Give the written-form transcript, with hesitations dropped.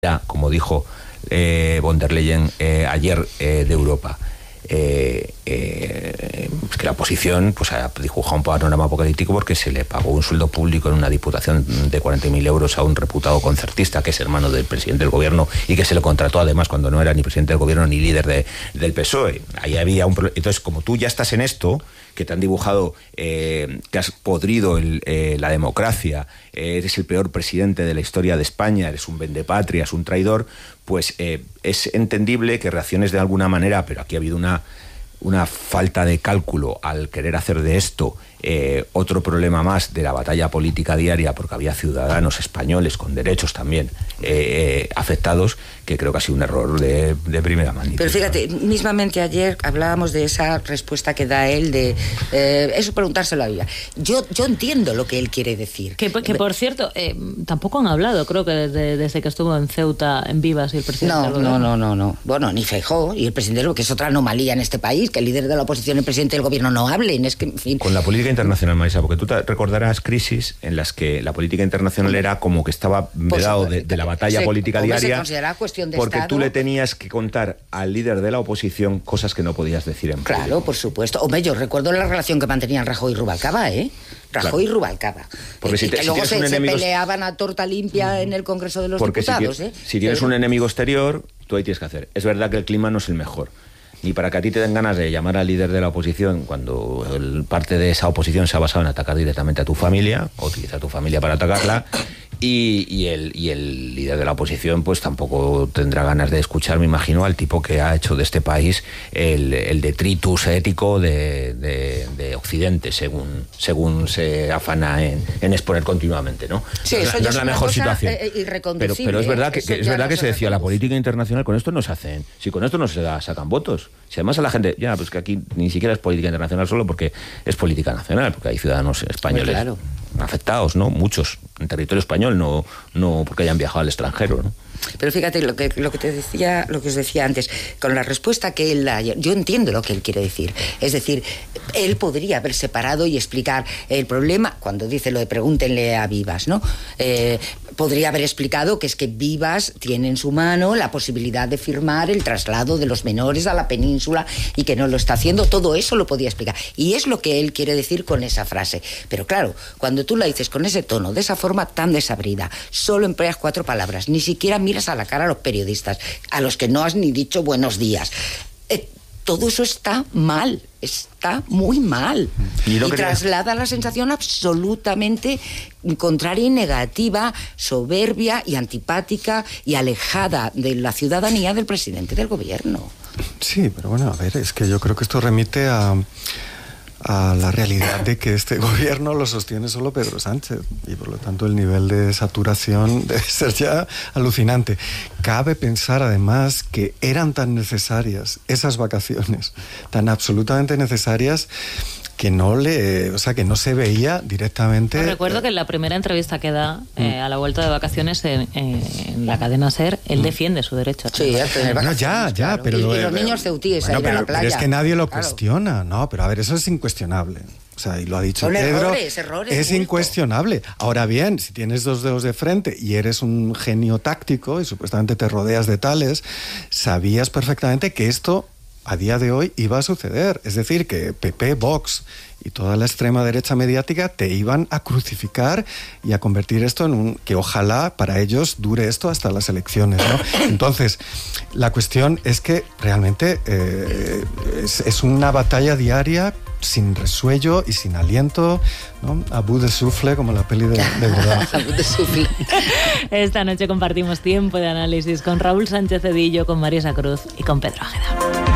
como dijo von der Leyen ayer, de Europa. Es que la oposición pues ha dibujado un panorama apocalíptico porque se le pagó un sueldo público en una diputación de 40.000 euros a un reputado concertista que es hermano del presidente del gobierno y que se le contrató además cuando no era ni presidente del gobierno ni líder del PSOE. Ahí había un problema. Entonces, como tú ya estás en esto, que te han dibujado que has podrido la democracia, eres el peor presidente de la historia de España, eres un vendepatrias, un traidor, pues es entendible que reacciones de alguna manera, pero aquí ha habido una falta de cálculo al querer hacer de esto otro problema más de la batalla política diaria, porque había ciudadanos españoles con derechos también afectados, que creo que ha sido un error de primera magnitud. Pero fíjate, mismamente ayer hablábamos de esa respuesta que da él, de eso preguntárselo a Viva. Yo entiendo lo que él quiere decir. Que por cierto, tampoco han hablado, creo que desde que estuvo en Ceuta, en Vivas, y el presidente del gobierno. No. Bueno, ni Feijóo y el presidente, que es otra anomalía en este país, que el líder de la oposición y el presidente del gobierno no hablen. Es que, en fin. Con la política internacional, Marisa, porque tú te recordarás crisis en las que la política internacional era como que estaba vedado de la batalla política diaria, porque Estado. Tú le tenías que contar al líder de la oposición cosas que no podías decir en público. Claro, por supuesto. Hombre, yo recuerdo la relación que mantenían Rajoy y Rubalcaba, Rajoy y Rubalcaba. Porque que luego se peleaban a torta limpia en el Congreso de los Diputados. Si tienes un enemigo exterior, tú ahí tienes que hacer. Es verdad que el clima no es el mejor. Ni para que a ti te den ganas de llamar al líder de la oposición cuando parte de esa oposición se ha basado en atacar directamente a tu familia, o utilizar a tu familia para atacarla, y el líder de la oposición pues tampoco tendrá ganas de escuchar, me imagino, al tipo que ha hecho de este país el detritus ético de Occidente, según se afana en exponer continuamente, ¿no? Sí, no es la mejor situación. Pero es verdad que se decía, la política internacional, con esto no se hacen, si con esto no se sacan votos. Si además a la gente, pues que aquí ni siquiera es política internacional solo porque es política nacional, porque hay ciudadanos españoles afectados, ¿no? Muchos en territorio español, no porque hayan viajado al extranjero, ¿no? Pero fíjate lo que te decía, lo que os decía antes, con la respuesta que él da ayer, yo entiendo lo que él quiere decir. Es decir, él podría haber separado y explicar el problema, cuando dice lo de pregúntenle a Vivas, ¿no? Podría haber explicado que es que Vivas tiene en su mano la posibilidad de firmar el traslado de los menores a la península y que no lo está haciendo. Todo eso lo podía explicar. Y es lo que él quiere decir con esa frase. Pero claro, cuando tú la dices con ese tono, de esa forma tan desabrida, solo empleas 4 palabras, ni siquiera miras a la cara a los periodistas, a los que no has ni dicho buenos días. Todo eso está mal, está muy mal. Y traslada la sensación absolutamente contraria y negativa, soberbia y antipática y alejada de la ciudadanía del presidente del gobierno. Sí, pero bueno, a ver, es que yo creo que esto remite a la realidad de que este gobierno lo sostiene solo Pedro Sánchez y por lo tanto el nivel de saturación debe ser ya alucinante. Cabe pensar además que eran tan necesarias esas vacaciones, tan absolutamente necesarias, que no se veía directamente. Recuerdo que en la primera entrevista que da a la vuelta de vacaciones en la cadena SER, él defiende su derecho a tener vacaciones. Claro. Pero y los niños ceutíes a ir a la playa. Pero es que nadie lo cuestiona, ¿no? Pero a ver, eso es incuestionable. O sea, y lo ha dicho Pedro. Errores. Es incuestionable. Ahora bien, si tienes 2 dedos de frente y eres un genio táctico y supuestamente te rodeas de tales, sabías perfectamente que esto a día de hoy iba a suceder. Es decir, que PP, Vox y toda la extrema derecha mediática te iban a crucificar y a convertir esto en que ojalá para ellos dure esto hasta las elecciones, ¿no? Entonces, la cuestión es que realmente es una batalla diaria sin resuello y sin aliento, ¿no? A bout de souffle, como la peli de verdad. A bout de souffle. Esta noche compartimos tiempo de análisis con Raúl Sánchez Cedillo, con Marisa Cruz y con Pedro Águeda.